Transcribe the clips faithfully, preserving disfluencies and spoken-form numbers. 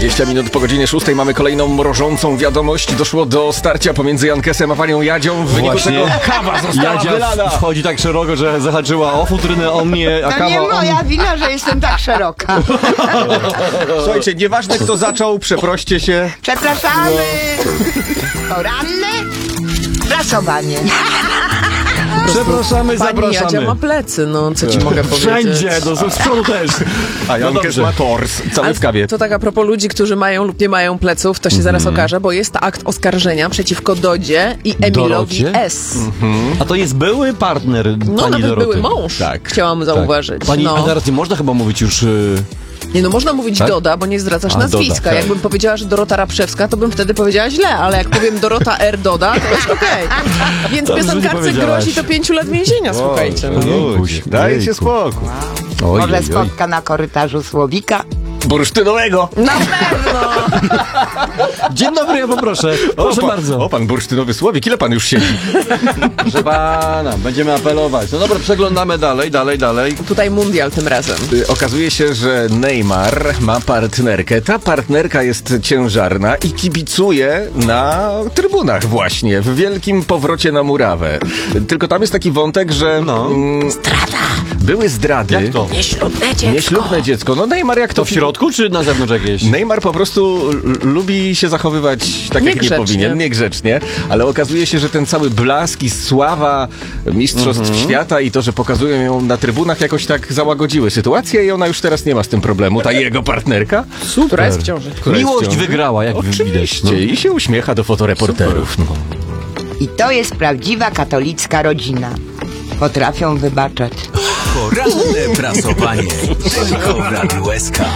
dwadzieścia minut po godzinie szóstej mamy kolejną mrożącą wiadomość. Doszło do starcia pomiędzy Jankesem a panią Jadzią. W wyniku Właśnie. tego kawa została Jadzia wylana. wchodzi tak szeroko, że zahaczyła o futrynę, o mnie, a To kawa nie o moja wina, że jestem tak szeroka. Słuchajcie, nieważne kto zaczął, przeproście się. Przepraszamy. Poranne prasowanie. Przepraszamy, Pani Jadzia zapraszamy. ma plecy, no co ci mogę powiedzieć. Wszędzie, no, z przodu też. A Jankes dobrze. ma tors, cały w kawie. To tak a propos ludzi, którzy mają lub nie mają pleców, to się Mhm. zaraz okaże, bo jest akt oskarżenia przeciwko Dodzie i Emilowi Dorocie? S. A to jest były partner No pani nawet Doroty. były mąż, Tak. chciałam zauważyć. Pani, no. a teraz nie można chyba mówić już... y, Nie no, można mówić Tak? Doda, bo nie zdradzasz A, nazwiska. Doda, tak. Jakbym powiedziała, że Dorota Rapszewska, to bym wtedy powiedziała źle, ale jak powiem Dorota R. Doda, to jest okej. Więc Dobrze, że piosenkarce powiedziałaś. grozi to pięciu lat więzienia, słuchajcie. No. Jejkuś, Dajcie jejku. spokój. Oj, Może oj, oj. spotka na korytarzu Słowika. Bursztynowego. Na pewno! Dzień dobry, ja poproszę. Proszę o, pa, bardzo. O, pan bursztynowy Słowik, ile pan już siedzi? Proszę pana, będziemy apelować. No dobra, przeglądamy dalej, dalej, dalej. Tutaj mundial tym razem. Y, Okazuje się, że Neymar ma partnerkę. Ta partnerka jest ciężarna i kibicuje na trybunach właśnie, w wielkim powrocie na murawę. Tylko tam jest taki wątek, że No. mm, były zdrady. Jak to? Nieślubne dziecko. Nieślubne dziecko. No Neymar jak to To w środku, czy na zewnątrz jakieś? Neymar po prostu l- lubi się zachowywać tak, jak nie Niegrzecznie. powinien, niegrzecznie, ale okazuje się, że ten cały blask i sława mistrzostw Mhm. świata i to, że pokazują ją na trybunach, jakoś tak załagodziły sytuację i ona już teraz nie ma z tym problemu. Ta jego partnerka, Która jest w ciąży. która jest Miłość w ciąży. wygrała, jak widać. Oczywiście, i się uśmiecha do fotoreporterów. No. I to jest prawdziwa katolicka rodzina. Potrafią wybaczać. Poranne prasowanie. Tylko w Radiu S K.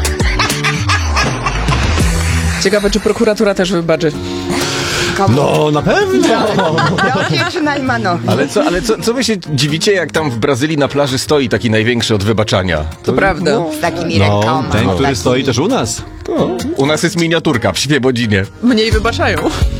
Ciekawe, czy prokuratura też wybaczy. No, na pewno. Dobrze czy Najmanowi? Ale, co, ale co, co wy się dziwicie, jak tam w Brazylii na plaży stoi taki największy od wybaczania? To prawda. Z takimi No, rękoma. ten, który Taki- stoi też u nas. U nas jest miniaturka w Świebodzinie. Mniej wybaczają.